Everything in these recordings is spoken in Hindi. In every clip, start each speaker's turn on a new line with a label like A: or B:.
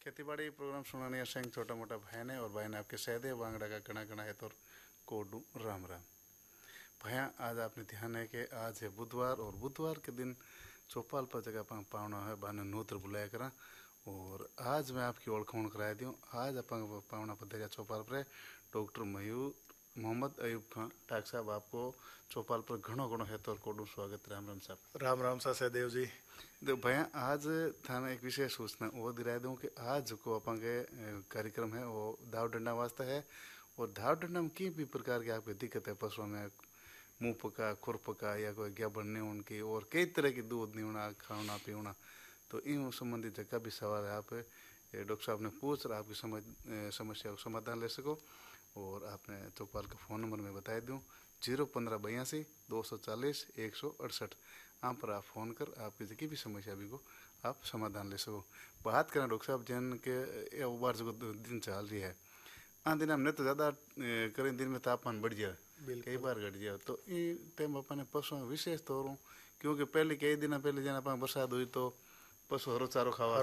A: खेतीबाड़ी प्रोग्राम सुनाने अशंक छोटा मोटा भाई ने और भाई ने आपके सहदे बांगड़ा का कणा कणा है तो कोडू राम राम भैया। आज आपने ध्यान है कि आज है बुधवार और बुधवार के दिन चौपाल पर जगह पर पावना है बाने नूत्र बुलाया करा और आज मैं आपकी ओळखाण कराया दूँ। आज अपन पावना पर देखा चौपाल पर डॉक्टर मयूर मोहम्मद अयूब खान ठाक साहब आपको चौपाल पर घणो घणो है तो कोडू स्वागत। राम राम साहब।
B: राम राम सा सहदेव जी।
A: तो भैया आज थाना एक विशेष सूचना वो दिला दूँ कि आज को अपन के कार्यक्रम है वो दाव डंडा वास्ते है और दाव डंडा में किसी भी प्रकार की आपकी दिक्कत है पशुओं में मुँह पका खुर पका या कोई ज्ञापन नहीं उनकी और कई तरह की दूध नहीं होना खाना पीना तो इन संबंधित जगह भी सवाल है आप डॉक्टर साहब ने पूछ रहा आपकी समस्या को समाधान ले सको और आपने चौपाल का फ़ोन नंबर मैं बता दूँ 01582 240 168 आप पर आप फ़ोन कर आपकी जितनी भी समस्या भी को आप समाधान ले सको। बात करें डॉक्टर साहब जन के बार जो दिन चल रही है दिन हमने तो ज़्यादा करें दिन में तापमान बढ़ जाए कई बार घट जाए तो ये टाइम अपने पशुओं विशेष तौर क्योंकि पहले कई दिन पहले जन अपन बरसात हुई तो पशु हरो चारो खावा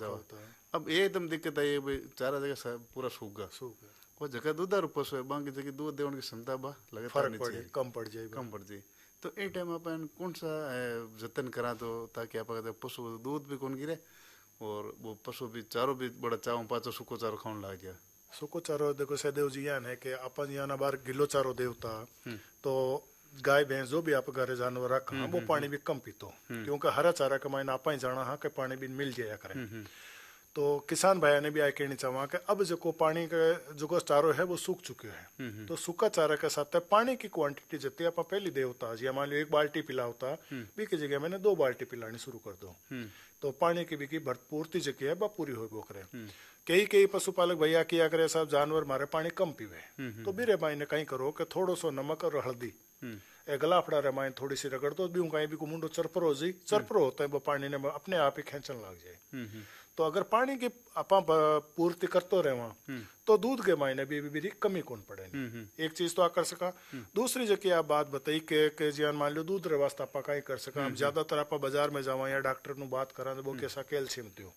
A: अब एकदम दिक्कत आई भाई चारा जगह पूरा सूख गया वो जगह दूधारू पशु है बाकी जगह दूध देने की क्षमता बा लगातार
B: कम पड़ जाए
A: तो ये टाइम अपन कौन सा जतन करा तो ताकि आप पशु दूध भी कौन गिरे और वो पशु भी चारों भी बड़ा चाव पाचो सूखो चारो खाने लग गया।
B: सूखो चारो देखो सहदेव जी यान है कि अपन यहाँ बार गिलो चारो देवता तो गाय भैंस जो भी आप घरे जानवर रखा वो पानी भी कम पीतो क्योंकि हरा चारा का मायने आप ही जाना हाँ कि पानी भी मिल जाया करे। तो किसान भाई ने भी आए कहनी चाहवा कि अब जो पानी का जो चारो है वो सूख चुके हैं तो सूखा चारा के साथ पानी की क्वांटिटी जितनी आप पहली दे होता जी मान लो 1 बाल्टी पिला होता भी की जगह मैंने 2 बाल्टी पिलानी शुरू कर दो तो पानी की भी की भरपूर्ति जगह है वह पूरी हो गो करे। कई पशुपालक भैया किया करे साहब जानवर मारे पानी कम पीवे तो भी रे भाई ने कहीं करो कि थोड़ो सो नमक और हल्दी गलाफड़ा रमाइन थोड़ी सी रगड़ दो भी कहीं भी को मुंडो चरपरो होता है वो पानी ने अपने आप ही खेचन लग जाए। तो अगर पानी की आपा पूर्ति करते रहे तो दूध के मायने भी कमी कौन पड़े। एक चीज तो आ कर सका दूसरी जगह आप बात बताई के जियान मान लो दूध रे वास्ते आप कहीं कर सका हम ज्यादातर आप बाजार में जावा या डॉक्टर नु बात करा वो कैसा कैल्शियम दो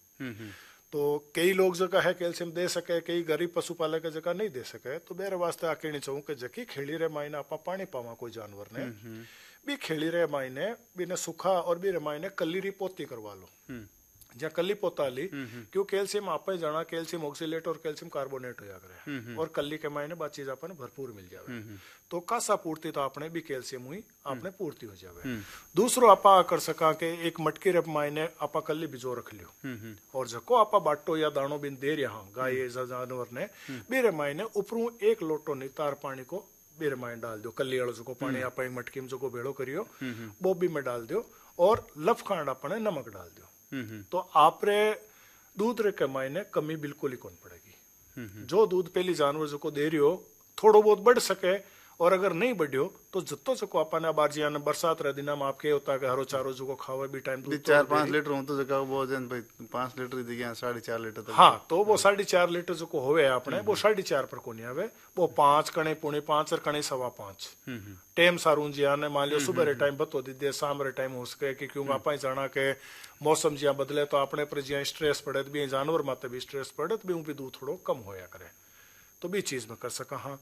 B: तो कई लोग जगह है कैल्शियम दे सके कई गरीब पशुपालक के जगह नहीं दे सके तो मेरे वास्ते आके नहीं चाहूँ कि जकी खेली रे मायने आप पानी पावा कोई जानवर ने भी खेली रे मायने बिना सूखा और भी रे मायने कल्ली री पोती करवा लो जहाँ कल्ली पोता ली क्यों कैल्शियम आप जाना कैल्शियम ऑक्सीलेट और कैल्शियम कार्बोनेट हो जाए और कल्ली के मायने बात चीज आपने भरपूर मिल जाए तो कासा पूर्ति तो आपने भी कैल्शियम हुई आपने पूर्ति हो जाए। दूसरो आपा कर सका के एक मटकी रे मायने आपा कल्ली बिजो रख लियो और जको आपा बाटो या दानो बिन दे रहा गाय जानवर ने बेरे मायने उपरू 1 लोटो नितार पानी को बेरे मायने डाल दो कल्ली वालों को पानी आप मटकी में जो भेड़ो करियो वो भी में डाल दो और लफखांड अपने नमक डाल दो तो आपरे दूध रे के मायने कमी बिल्कुल ही कौन पड़ेगी। जो दूध पहली जानवर जो को दे रही हो थोड़ो बहुत बढ़ सके और अगर नहीं बढ़ियो तो जितो सको अपने बारजिया ने बरसात रे दिन में आपके होता है हरो चारो जो को खावे भी टाइम
A: 4-5 लीटर हो तो जगह वो जन भाई 5 लीटर की जगह 4.5 लीटर तक
B: हाँ तो वो 4.5 लीटर जो को होवे अपने वो 4.5 पर कोनी आवे वो 5 कणे पुणे 5 और कणे 5.25 टाइम सारू जिया ने मान लियो सुबह रे टाइम बतो दे शाम रे टाइम हो सके कि क्यों आप जाना के मौसम जिया बदले तो अपने पर जिया स्ट्रेस पड़े भी जानवर माते भी स्ट्रेस पड़े तो भी दूध थोड़ो कम होया करे तो भी चीज में कर सका। हाँ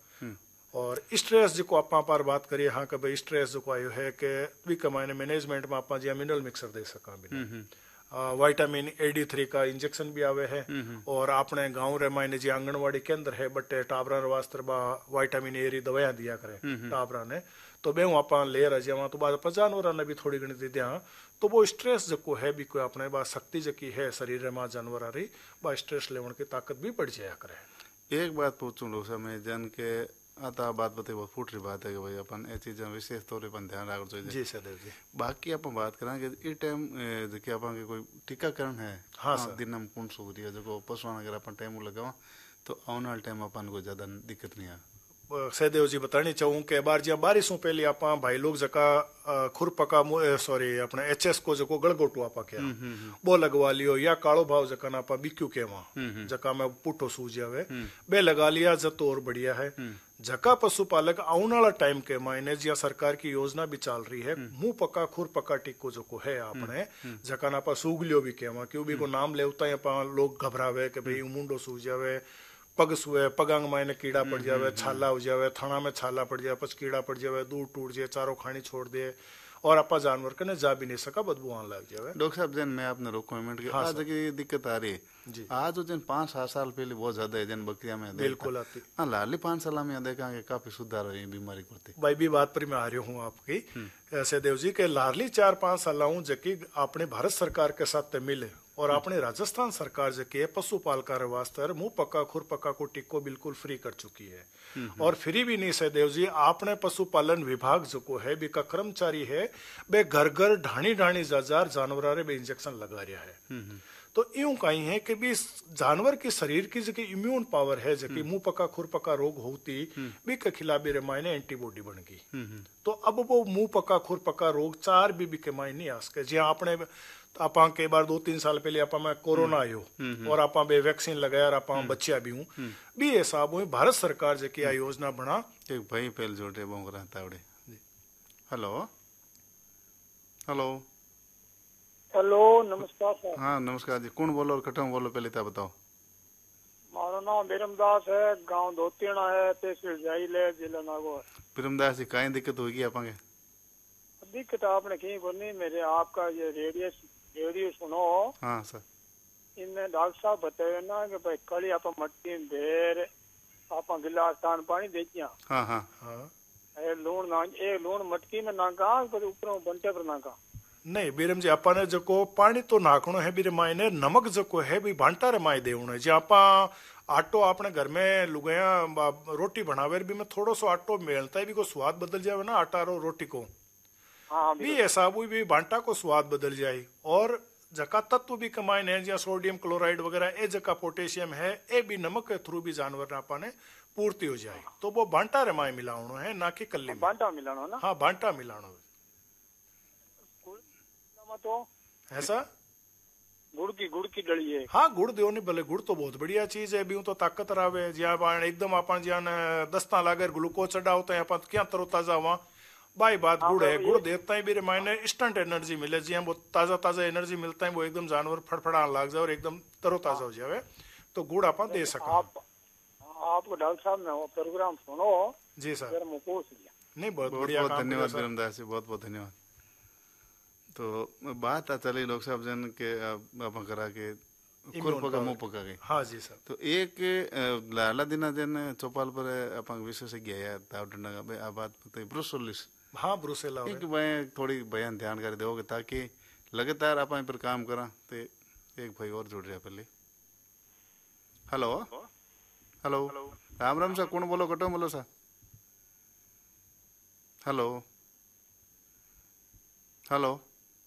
B: और स्ट्रेस जो आप पर बात करिए हाँ कि भाई स्ट्रेस जो आयो है कि भी कमाने मैनेजमेंट में आप जिया मिनरल मिक्सर दे सका विटामिन AD3 का इंजेक्शन भी आवे है और अपने गाँव रे मायने जी आंगनवाड़ी केंद्र है बटे टाबरा वास्ते विटामिन A री दवाइयां दिया करे टाबरा ने तो बे आप ले रहा जावा तो बाद जानवर ने भी थोड़ी घनी दे दिया तो वो स्ट्रेस जो है भी कोई अपने बात शक्ति जकी है शरीर में जानवर आ रही बा स्ट्रेस लेवन की ताकत भी बढ़ जाया करे।
A: एक बात पूछूं लोग समय जन के आता बात बताइए बहुत फूट रही बात है कि भाई अपन ये चीज़ें विशेष तौर पर ध्यान रखना चाहिए।
B: जी सहदेव जी
A: बाकी अपन बात करेंगे ये टाइम देखिए अपन के कोई टीकाकरण है
B: हाँ सर
A: दिन में कौन सो रही है जो पशुओं अगर अपन टाइम लगावा तो आने वाले टाइम अपन को ज़्यादा दिक्कत नहीं है।
B: सहदेव जी बतानी चाहूँ कि बार जिया बारिशों पहले आप भाई लोग जका खुरपका सॉरी अपने HS को जो गड़गोटू आप क्या वो लगवा लियो या कालो भाव जका ना आप बिक्यू के वहाँ जका में पुटो सूझ जावे बे लगा लिया जतो और बढ़िया है। जका पशुपालक आने वाला टाइम के मायने जिया सरकार की योजना भी चल रही है, मुंह पक्का खुर पक्का टिक्को जो को है आपने जका ना आप सूगलियो भी कहवा क्यों भी को नाम लेवता है अपा लोग घबरावे कि भाई मुंडो सूज जावे, पग सुए, पगांग मायने कीड़ा पड़ जावे, छाला हो जावे, थणा में छाला पड़ जावे, पछ कीड़ा पड़ जावे, दूध टूट जाए, चारों खानी छोड़ दे और आपा जानवर कने जा भी नहीं सका, बदबू आने लग जावे।
A: डॉक्टर साहब जन मैं आपने रोको मिनट के आज की दिक्कत आ रही है
B: जी।
A: आज जन 5-7 साल पहले बहुत ज्यादा है जन बकरिया में
B: बिल्कुल आती
A: हाँ लाली 5 साल में देखा काफी सुधार हुई बीमारी करते
B: भाई भी बात पर मैं आ रही हूँ आपकी ऐसे देव जी के लारली 4-5 साल हूँ जबकि आपने भारत सरकार के साथ मिले और आपने राजस्थान सरकार जबकि है पशुपालकर वास्ते मुंह पक्का खुर पक्का को टिक्को बिल्कुल फ्री कर चुकी है और फ्री भी नहीं सहदेव जी आपने पशुपालन विभाग जो को है बीका कर्मचारी है बे घर घर ढाणी ढाणी जार जानवर बे इंजेक्शन लगा रहा है। तो यूं कहीं है कि भी जानवर के शरीर की जो इम्यून पावर है जो मुंह पका खुर पका रोग होती भी के खिलाफ भी मायने एंटीबॉडी बन गई। तो अब वो मुंह पका खुर पका रोग 4 भी के मायने आ सके जी आपने आपा के बार 2-3 साल पहले आपा में कोरोना आयो और आपा बे वैक्सीन लगाया और आपा बच्चा भी हूँ भी हिसाब हुई भारत सरकार जो की आ योजना बना
A: एक भाई पहले जोड़े Bongra Tawde. Hello hello
C: hello नमस्कार सर।
A: हाँ नमस्कार जी, कौन बोलो और कटम बोलो पहले तो बताओ।
C: मारो नाम बिरमदास है, गांव धोतीना है, तहसील जाइल है, जिला नागौर।
A: बिरमदास जी काई दिक्कत होगी आपके?
C: दिक्कत आपने की बोली मेरे आपका ये रेडियो सुनो।
A: हाँ सर।
C: इनमें डॉक्टर साहब बताए ना कि भाई कल आप मटकी में भेर आप गिलास तान पानी देखिया।
A: हाँ हाँ हाँ।
C: लूण मटकी में नाका पर ऊपर बंटे पर नाका
B: नहीं बीरम जी आपा ने जो पानी तो नाखनो है बीरे मायने नमक जो है भी भांटा रे माय देवनो है जी आपा आटो आपने घर में लुगाया रोटी बनावे भी में थोड़ो सो आटो मेलता है भी को स्वाद बदल जावे ना आटा रो रोटी को।
C: हाँ
B: भी ऐसा भी भांटा को स्वाद बदल जाए और जका तत्व भी कमाइन है जहाँ सोडियम क्लोराइड वगैरह ए जका पोटेशियम है ए भी नमक के थ्रू भी जानवर आपा ने पूर्ति हो जाए तो वो भांटा रे माय मिलावनो है ना कि कल्ली
C: भांटा मिलानो ना।
B: हाँ भांटा मिलानो
C: तो
B: ऐसा
C: गुड़ की डली है।
B: हाँ गुड़ दो नहीं भले गुड़ तो बहुत बढ़िया चीज है भी तो ताकत रावे ज्यादा एकदम अपन ज्यादा दस्ता लागर ग्लूकोज चढ़ाओ तो अपन क्या तरोताजा हुआ बाई बात गुड़ है गुड़ देता है मेरे मायने इंस्टेंट एनर्जी मिले जी वो ताजा ताजा एनर्जी मिलता है वो एकदम जानवर फड़फड़ाने लग जाए और एकदम तरोताजा हो जाए तो गुड़ अपन दे सका।
C: आपको डॉक्टर साहब ने वो प्रोग्राम सुनो
B: जी सर नहीं बहुत
A: बढ़िया धन्यवाद बिरमदास जी, बहुत बहुत धन्यवाद। तो बात चली लोग साहब जन के आप करा के खुर पका मुंह पका गए।
B: हाँ जी सर।
A: तो एक लाला दिना जन चौपाल पर अपन विशेषज्ञ है दाव डंडा का बात बताइए ब्रुसोलिस।
B: हाँ ब्रुसेला
A: एक भाई थोड़ी बयान ध्यान कर दोगे ताकि लगातार अपन पर काम करा। तो एक भाई और जुड़ रहा पहले। Hello hello Ram Ram sir, कौन बोलो कटो बोलो सर। Hello hello